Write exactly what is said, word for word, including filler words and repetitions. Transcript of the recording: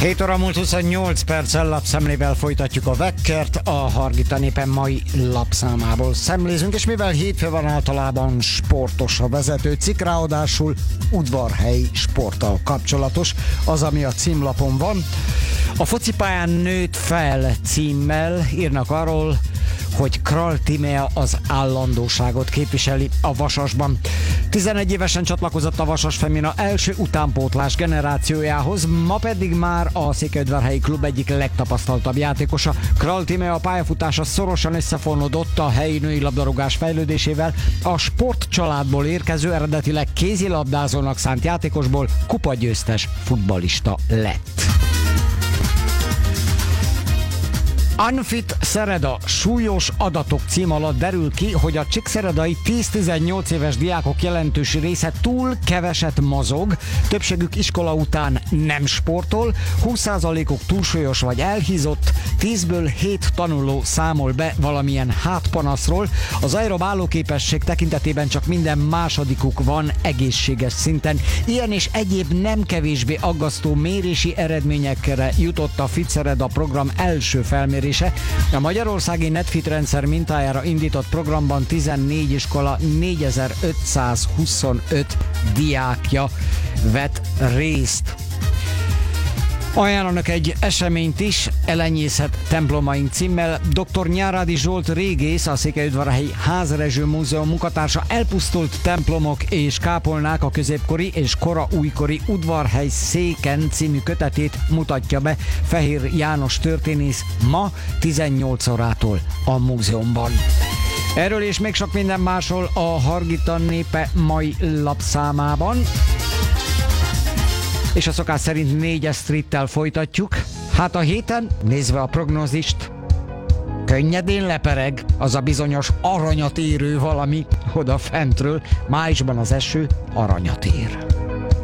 hét óra múlt huszonnyolc perccel lapszemlével folytatjuk a Vekkert, a Hargita Népe mai lapszámából szemlézünk, és mivel hétfő van, általában sportos a vezető cikk, ráadásul udvarhelyi sporttal kapcsolatos, az, ami a címlapon van. A focipályán nőtt fel címmel írnak arról, hogy Král Tímea az állandóságot képviseli a Vasasban. tizenegy évesen csatlakozott a Vasas Femina első utánpótlás generációjához, ma pedig már a Székelyudvarhelyi klub egyik legtapasztaltabb játékosa. Král Tímea pályafutása szorosan összefonódott a helyi női labdarúgás fejlődésével. A sportcsaládból érkező, eredetileg kézilabdázónak szánt játékosból kupagyőztes futballista lett. Unfit Szereda, súlyos adatok cím alatt derül ki, hogy a csíkszeredai tíz-tizennyolc éves diákok jelentős része túl keveset mozog, többségük iskola után nem sportol, húsz százalékuk túlsúlyos vagy elhízott, tízből hét tanuló számol be valamilyen hátpanaszról, az aerob állóképesség tekintetében csak minden másodikuk van egészséges szinten. Ilyen és egyéb nem kevésbé aggasztó mérési eredményekre jutott a Fit Szereda program első felmérése. A magyarországi Netfit rendszer mintájára indított programban tizennégy iskola négyezer-ötszázhuszonöt diákja vett részt. Ajánlanak egy eseményt is, Elenyészet templomaink címmel. dr. Nyárádi Zsolt régész, a Székelyudvarhelyi Házrezső Múzeum munkatársa elpusztult templomok és kápolnák, a középkori és kora újkori udvarhely széken című kötetét mutatja be Fehér János történész ma tizennyolc órától a múzeumban. Erről és még sok minden másról a Hargita Népe mai lapszámában. És a szokás szerint négyes streettel folytatjuk. Hát a héten, nézve a prognózist, könnyedén lepereg az a bizonyos aranyat érő valami oda fentről. Májusban az eső aranyat ér.